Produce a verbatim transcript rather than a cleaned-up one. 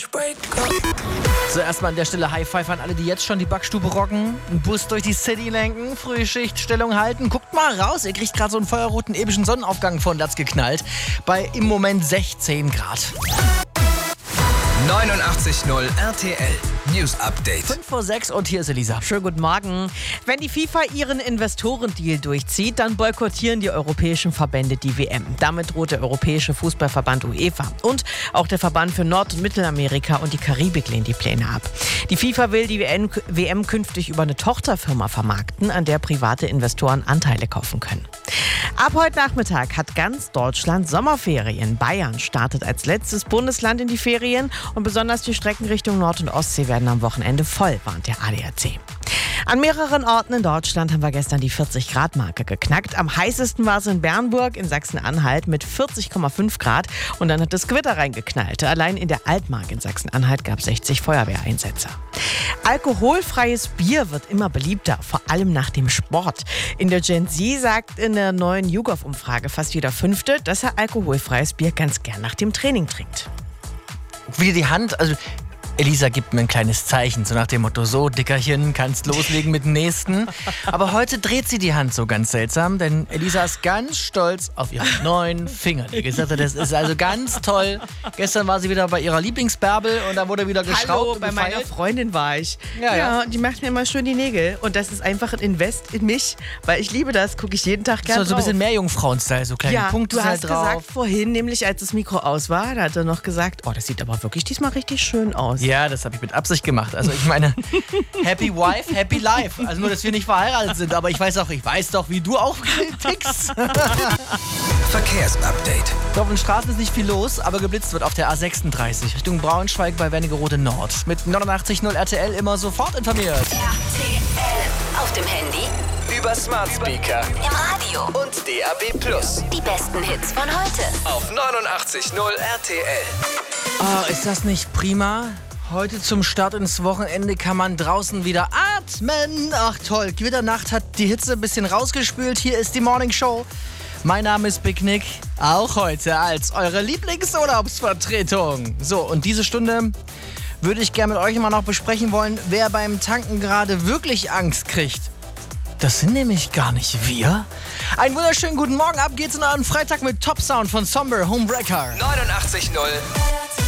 So, erstmal an der Stelle High Five an alle, die jetzt schon die Backstube rocken, einen Bus durch die City lenken, frühe Schichtstellung halten. Guckt mal raus, ihr kriegt gerade so einen feuerroten epischen Sonnenaufgang von Latz geknallt. Bei im Moment sechzehn Grad. neunundachtzig Komma null R T L News Update. fünf vor sechs und hier ist Elisa. Schönen guten Morgen. Wenn die FIFA ihren Investorendeal durchzieht, dann boykottieren die europäischen Verbände die W M. Damit droht der Europäische Fußballverband UEFA. Und auch der Verband für Nord- und Mittelamerika und die Karibik lehnen die Pläne ab. Die FIFA will die W M künftig über eine Tochterfirma vermarkten, an der private Investoren Anteile kaufen können. Ab heute Nachmittag hat ganz Deutschland Sommerferien. Bayern startet als letztes Bundesland in die Ferien und besonders die Strecken Richtung Nord- und Ostsee werden am Wochenende voll, warnt der A D A C. An mehreren Orten in Deutschland haben wir gestern die vierzig-Grad-Marke geknackt. Am heißesten war es in Bernburg in Sachsen-Anhalt mit vierzig Komma fünf Grad und dann hat das Gewitter reingeknallt. Allein in der Altmark in Sachsen-Anhalt gab es sechzig Feuerwehreinsätze. Alkoholfreies Bier wird immer beliebter, vor allem nach dem Sport. In der Gen Z sagt in der neuen YouGov-Umfrage fast jeder Fünfte, dass er alkoholfreies Bier ganz gern nach dem Training trinkt. Wieder die Hand, also Elisa gibt mir ein kleines Zeichen, so nach dem Motto, so Dickerchen, kannst loslegen mit dem nächsten. Aber heute dreht sie die Hand so ganz seltsam, denn Elisa ist ganz stolz auf ihren neuen Fingernägel. Das ist also ganz toll. Gestern war sie wieder bei ihrer Lieblingsbärbel und da wurde wieder geschraubt Hallo, und bei gefeilt. meiner Freundin war ich. Ja, ja. Die macht mir immer schön die Nägel und das ist einfach ein Invest in mich, weil ich liebe das, gucke ich jeden Tag gerne So, so ein drauf. bisschen Meerjungfrauen-Style, so kleine Ja, Punkte du hast halt drauf. gesagt vorhin, nämlich als das Mikro aus war, da hat er noch gesagt, oh, das sieht aber wirklich diesmal richtig schön aus. Ja, das habe ich mit Absicht gemacht. Also ich meine, happy wife, happy life. Also nur, dass wir nicht verheiratet sind, aber ich weiß auch, ich weiß doch, wie du auch tickst. Verkehrsupdate. Auf den Straßen ist nicht viel los, aber geblitzt wird auf der A sechsunddreißig Richtung Braunschweig bei Wernigerode Nord. Mit neunundachtzig Komma null R T L immer sofort informiert. R T L auf dem Handy, Über Smart Speaker im Radio und D A B Plus. die besten Hits von heute. Auf neunundachtzig Komma null R T L. Oh, ist das nicht prima? Heute zum Start ins Wochenende kann man draußen wieder atmen. Ach toll, Gewitternacht hat die Hitze ein bisschen rausgespült. Hier ist die Morning Show. Mein Name ist Big Nick, auch heute als eure Lieblingsurlaubsvertretung. So, und diese Stunde würde ich gerne mit euch mal noch besprechen wollen, wer beim Tanken gerade wirklich Angst kriegt. Das sind nämlich gar nicht wir. Einen wunderschönen guten Morgen, ab geht's in euren Freitag mit Top Sound von Somber Homebreaker. neunundachtzig Komma null